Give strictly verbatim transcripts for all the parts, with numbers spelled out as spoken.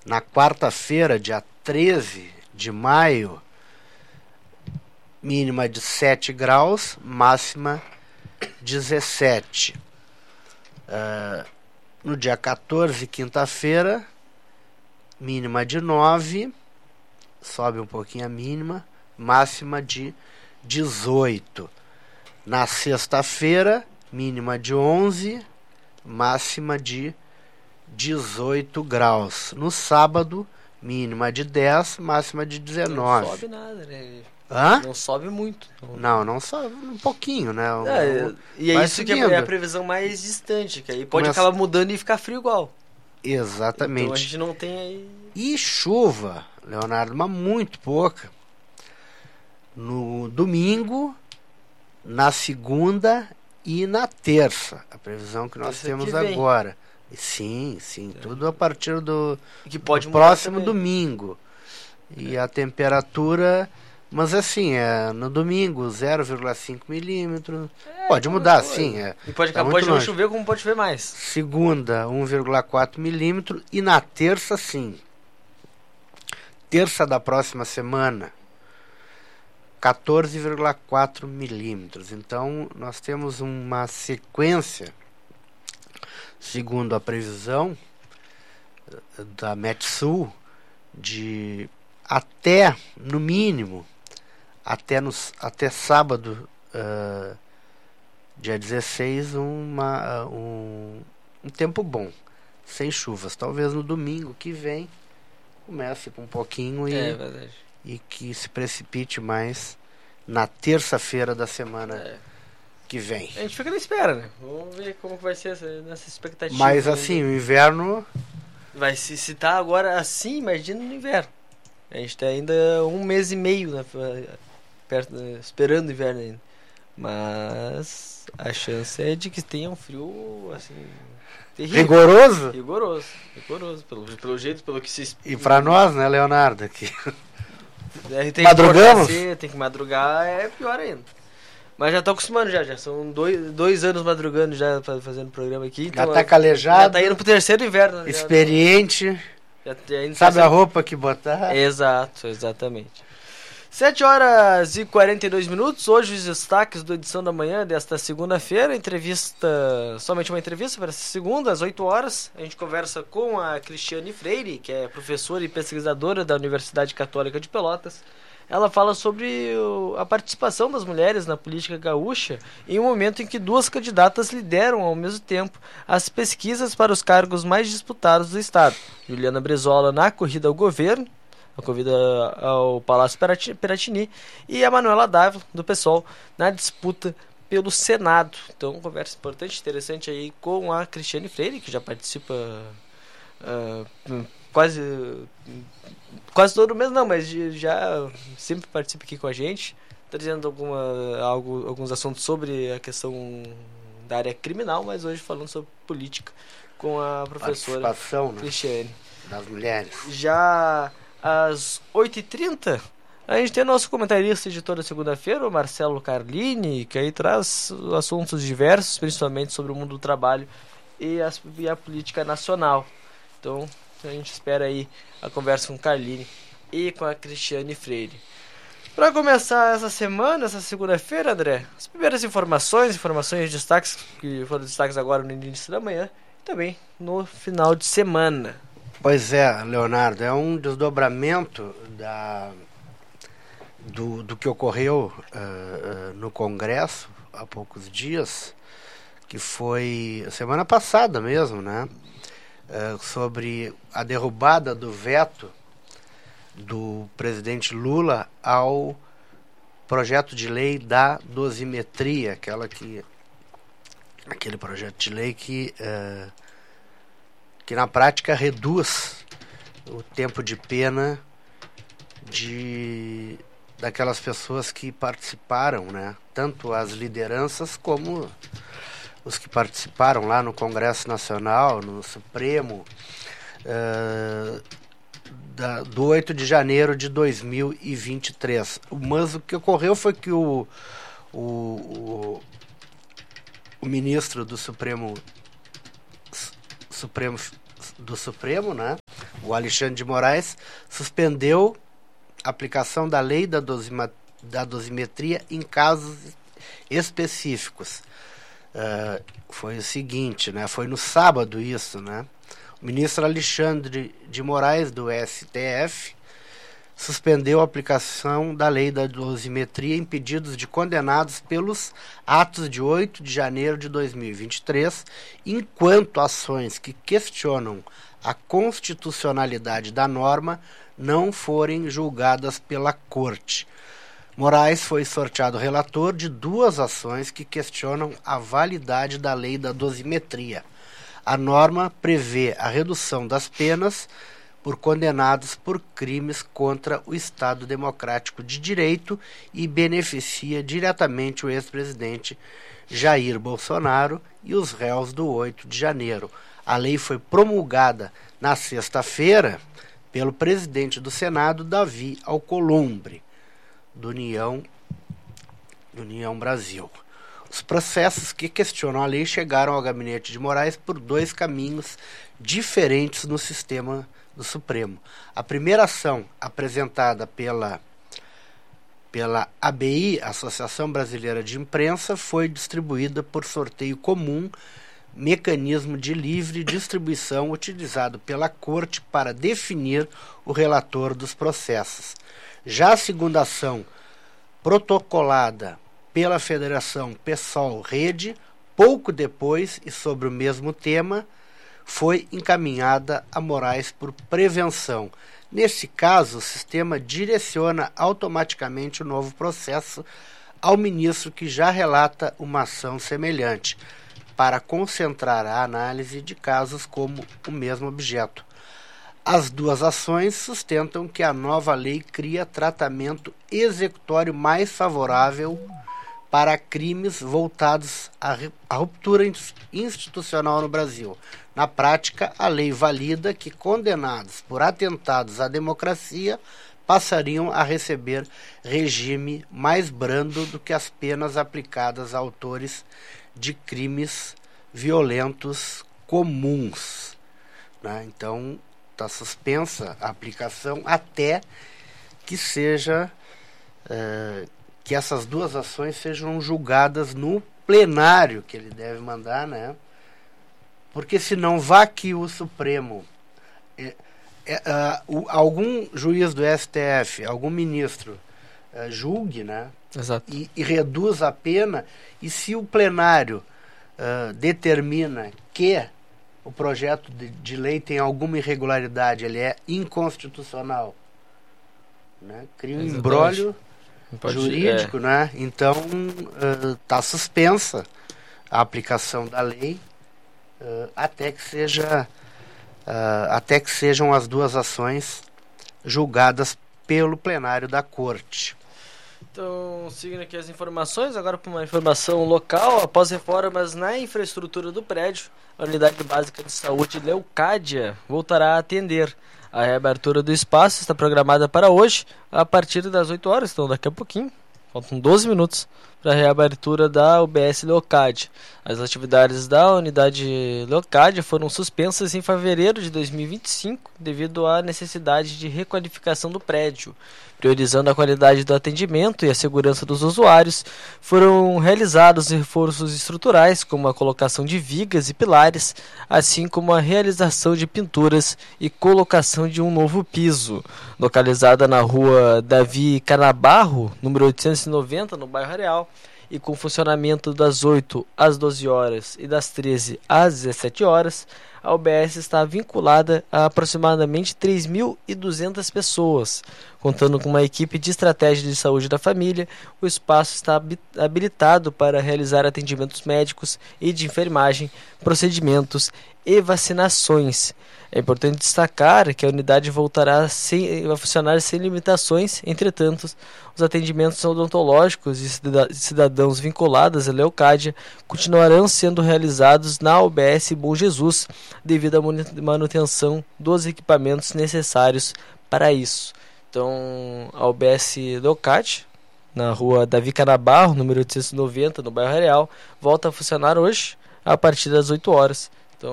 Na quarta-feira, dia treze de maio, mínima de sete graus, máxima dezessete. Uh, no dia quatorze, quinta-feira, mínima de nove, sobe um pouquinho a mínima, máxima de dezoito. Na sexta-feira, mínima de onze, máxima de dezoito graus. No sábado, mínima de dez, máxima de dezenove. Não sobe nada, né? Hã? Não sobe muito. Não, não sobe um pouquinho, né? Um, é, um, e é isso subindo. Que é a previsão mais distante, que aí pode Começa... acabar mudando e ficar frio igual. Exatamente. Então a gente não tem aí... E chuva, Leonardo, mas muito pouca. No domingo, na segunda e na terça. A previsão que nós Esse temos agora. Sim, sim. É. Tudo a partir do, que pode do próximo também. domingo. E é. a temperatura... Mas assim, é, no domingo, zero vírgula cinco milímetros. É, pode mudar, sim. É, e pode, tá pode não chover como pode chover mais. Segunda, um vírgula quatro milímetros. E na terça, sim. Terça da próxima semana, quatorze vírgula quatro milímetros. Então, nós temos uma sequência, segundo a previsão da Metsul, de até, no mínimo, até, nos, até sábado, uh, dia dezesseis, uma, uh, um, um tempo bom, sem chuvas. Talvez no domingo que vem comece com um pouquinho e, é e que se precipite mais na terça-feira da semana é. que vem. A gente fica na espera, né? Vamos ver como vai ser essa, nessa expectativa. Mas assim, o inverno... Vai se citar agora assim, imagina no inverno. A gente tem ainda um mês e meio, né, perto, esperando o inverno ainda. Mas a chance é de que tenha um frio assim terrível. Rigoroso? Rigoroso, rigoroso, pelo, pelo jeito, pelo que se... E pra nós, né, Leonardo, aqui. Tem Madrugamos? Que tem que madrugar, é pior ainda. Mas já tô acostumando já, já são dois, dois anos madrugando já, fazendo programa aqui. Então já tá calejado. Já tá indo pro terceiro inverno. Experiente. Já, já sabe a roupa que botar? Exato, exatamente. sete horas e quarenta e dois minutos. Hoje os destaques do Edição da Manhã desta segunda-feira. Entrevista, somente uma entrevista para essa segunda, às oito horas. A gente conversa com a Cristiane Freire, que é professora e pesquisadora da Universidade Católica de Pelotas. Ela fala sobre o, a participação das mulheres na política gaúcha em um momento em que duas candidatas lideram ao mesmo tempo as pesquisas para os cargos mais disputados do estado. Juliana Brizola na corrida ao governo, a corrida ao Palácio Piratini, e a Manuela Dávila, do PSOL, na disputa pelo Senado. Então, conversa importante, interessante aí com a Cristiane Freire, que já participa uh, quase... Quase todo mês não, mas já sempre participa aqui com a gente, trazendo alguma, algo, alguns assuntos sobre a questão da área criminal, mas hoje falando sobre política com a professora Participação, Cristiane. Né, das mulheres. Já às oito e trinta, a gente tem nosso comentarista de toda segunda-feira, o Marcelo Carlini, que aí traz assuntos diversos, principalmente sobre o mundo do trabalho e, as, e a política nacional. Então, a gente espera aí a conversa com o Carlini e com a Cristiane Freire. Para começar essa semana, essa segunda-feira, André, as primeiras informações, informações de destaques, que foram destaques agora no início da manhã, e também no final de semana. Pois é, Leonardo, é um desdobramento da, do, do que ocorreu uh, uh, no Congresso há poucos dias, que foi semana passada mesmo, né? Uh, sobre a derrubada do veto do presidente Lula ao projeto de lei da dosimetria, aquela que, aquele projeto de lei que, uh, que na prática reduz o tempo de pena de, daquelas pessoas que participaram, né? Tanto as lideranças como os que participaram lá no Congresso Nacional, no Supremo, uh, da, do oito de janeiro de dois mil e vinte e três. Mas o que ocorreu foi que o, o, o, o ministro do Supremo, Supremo do Supremo, né, o Alexandre de Moraes, suspendeu a aplicação da lei da, dosima, da dosimetria em casos específicos. Uh, foi o seguinte, né, foi no sábado isso, né, o ministro Alexandre de Moraes, do S T F, suspendeu a aplicação da lei da dosimetria em pedidos de condenados pelos atos de oito de janeiro de dois mil e vinte e três, enquanto ações que questionam a constitucionalidade da norma não forem julgadas pela Corte. Moraes foi sorteado relator de duas ações que questionam a validade da lei da dosimetria. A norma prevê a redução das penas por condenados por crimes contra o Estado Democrático de Direito e beneficia diretamente o ex-presidente Jair Bolsonaro e os réus do oito de janeiro. A lei foi promulgada na sexta-feira pelo presidente do Senado, Davi Alcolumbre, do União, do União Brasil. Os processos que questionam a lei chegaram ao gabinete de Moraes por dois caminhos diferentes no sistema do Supremo. A primeira ação, apresentada pela, pela A B I, Associação Brasileira de Imprensa, foi distribuída por sorteio comum, mecanismo de livre distribuição utilizado pela Corte para definir o relator dos processos. Já a segunda ação, protocolada pela Federação PSOL Rede, pouco depois e sobre o mesmo tema, foi encaminhada a Moraes por prevenção. Nesse caso, o sistema direciona automaticamente o novo processo ao ministro que já relata uma ação semelhante, para concentrar a análise de casos como o mesmo objeto. As duas ações sustentam que a nova lei cria tratamento executório mais favorável para crimes voltados à ruptura institucional no Brasil. Na prática, a lei valida que condenados por atentados à democracia passariam a receber regime mais brando do que as penas aplicadas a autores de crimes violentos comuns. Né? Então, está suspensa a aplicação até que seja... Uh, que essas duas ações sejam julgadas no plenário que ele deve mandar, né? Porque senão vá que o Supremo, é, é, uh, o, algum juiz do S T F, algum ministro uh, julgue, né? Exato. E, e reduz a pena, e se o plenário uh, determina que o projeto de, de lei tem alguma irregularidade, ele é inconstitucional, né? Cria um Exatamente. imbróglio Pode, jurídico, é. né? Então está uh, suspensa a aplicação da lei uh, até que seja uh, até que sejam as duas ações julgadas pelo plenário da Corte. Então, seguindo aqui as informações, agora para uma informação local, após reformas na infraestrutura do prédio, a Unidade Básica de Saúde Leocádia voltará a atender. A reabertura do espaço está programada para hoje, a partir das oito horas, então daqui a pouquinho, faltam doze minutos para a reabertura da U B S Leocádia. As atividades da unidade Leocádia foram suspensas em fevereiro de dois mil e vinte e cinco devido à necessidade de requalificação do prédio. Priorizando a qualidade do atendimento e a segurança dos usuários, foram realizados reforços estruturais, como a colocação de vigas e pilares, assim como a realização de pinturas e colocação de um novo piso. Localizada na rua Davi Canabarro, número oitocentos e noventa, no bairro Areal, e com funcionamento das oito às doze horas e das treze às dezessete horas, a U B S está vinculada a aproximadamente três mil e duzentas pessoas. Contando com uma equipe de estratégia de saúde da família, o espaço está habilitado para realizar atendimentos médicos e de enfermagem, procedimentos e vacinações. É importante destacar que a unidade voltará sem, a funcionar sem limitações. Entretanto, os atendimentos odontológicos de cidadãos vinculados à Leocádia continuarão sendo realizados na U B S Bom Jesus, devido à manutenção dos equipamentos necessários para isso. Então, a U B S Leocádia, na rua Davi Canabarro, número oitocentos e noventa, no bairro Areal, volta a funcionar hoje, a partir das oito horas. Então,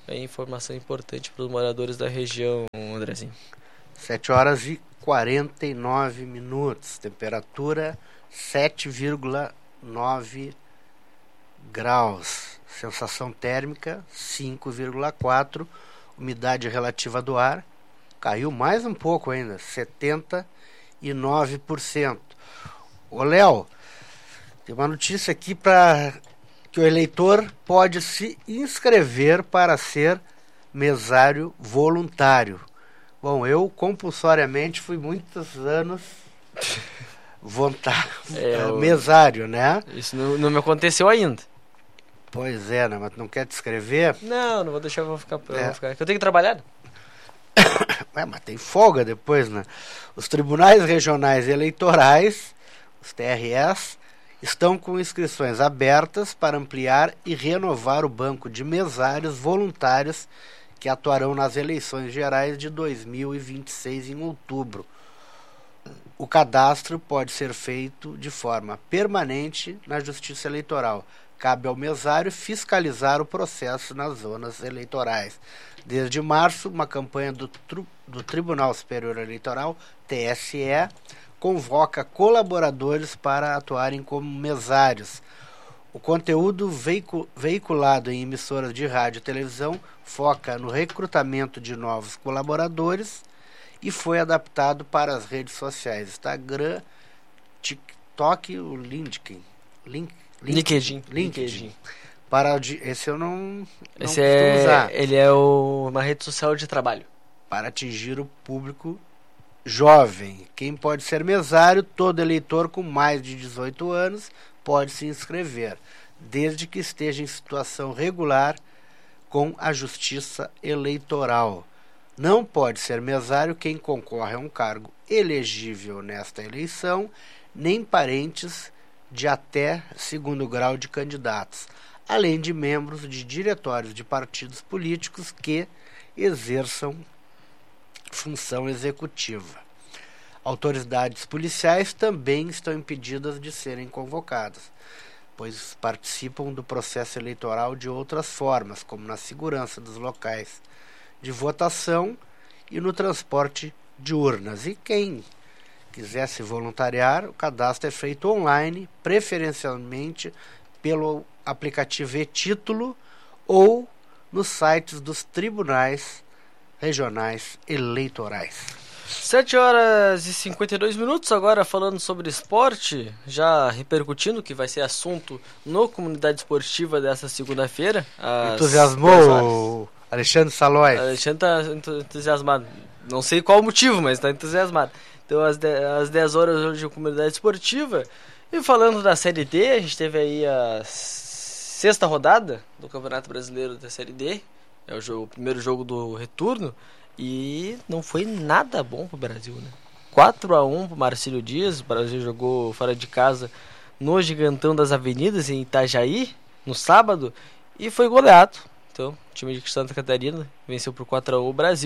É informação importante para os moradores da região, Andrezinho. sete horas e quarenta e nove minutos. Temperatura sete vírgula nove graus. Sensação térmica cinco vírgula quatro. Umidade relativa do ar caiu mais um pouco ainda, setenta e nove por cento. Ô Léo, tem uma notícia aqui para que o eleitor pode se inscrever para ser mesário voluntário. Bom, eu compulsoriamente fui muitos anos voluntário, É, eu... mesário, né? Isso não, não me aconteceu ainda. Pois é, né? Mas tu não quer te inscrever? Não, não vou deixar, eu vou ficar, eu É. vou ficar. Eu tenho que trabalhar. Ué, mas tem folga depois, né? Os tribunais regionais eleitorais, os T R Es, estão com inscrições abertas para ampliar e renovar o banco de mesários voluntários que atuarão nas eleições gerais de dois mil e vinte e seis em outubro. O cadastro pode ser feito de forma permanente na Justiça Eleitoral. Cabe ao mesário fiscalizar o processo nas zonas eleitorais. Desde março, uma campanha do, tru, do Tribunal Superior Eleitoral, T S E, convoca colaboradores para atuarem como mesários. O conteúdo veicu, veiculado em emissoras de rádio e televisão foca no recrutamento de novos colaboradores e foi adaptado para as redes sociais Instagram, TikTok, o LinkedIn. Link, LinkedIn. LinkedIn. LinkedIn. Para, esse eu não, não Esse costumo é, usar. ele é o, uma rede social de trabalho. Para atingir o público jovem. Quem pode ser mesário? Todo eleitor com mais de dezoito anos pode se inscrever, desde que esteja em situação regular com a Justiça Eleitoral. Não pode ser mesário quem concorre a um cargo elegível nesta eleição, nem parentes de até segundo grau de candidatos, além de membros de diretórios de partidos políticos que exerçam função executiva. Autoridades policiais também estão impedidas de serem convocadas, pois participam do processo eleitoral de outras formas, como na segurança dos locais de votação e no transporte de urnas. E quem quiser se voluntariar, o cadastro é feito online, preferencialmente pelo aplicativo e-Título ou nos sites dos tribunais regionais eleitorais. sete horas e cinquenta e dois minutos, agora falando sobre esporte, já repercutindo que vai ser assunto no Comunidade Esportiva dessa segunda-feira. Entusiasmou o Alexandre Salói. Alexandre está entusiasmado. Não sei qual o motivo, mas está entusiasmado. Então, às dez horas hoje, a Comunidade Esportiva. E falando da Série D, a gente teve aí a sexta rodada do Campeonato Brasileiro da Série D. É o, jogo, o primeiro jogo do retorno. E não foi nada bom pro Brasil, né? quatro a um pro Marcílio Dias. O Brasil jogou fora de casa no Gigantão das Avenidas, em Itajaí, no sábado. E foi goleado. Então, o time de Santa Catarina venceu por quatro a um o Brasil.